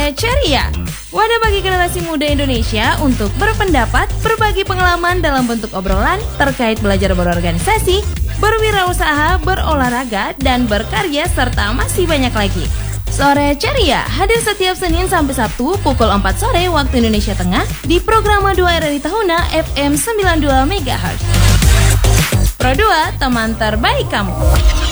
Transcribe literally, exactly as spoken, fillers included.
Sore Ceria, wadah bagi generasi muda Indonesia untuk berpendapat, berbagi pengalaman dalam bentuk obrolan terkait belajar berorganisasi, berwirausaha, berolahraga, dan berkarya, serta masih banyak lagi. Sore Ceria hadir setiap Senin sampai Sabtu pukul empat sore waktu Indonesia Tengah di Programa dua R R I Tahuna F M sembilan puluh dua megahertz. Pro dua, teman terbaik kamu.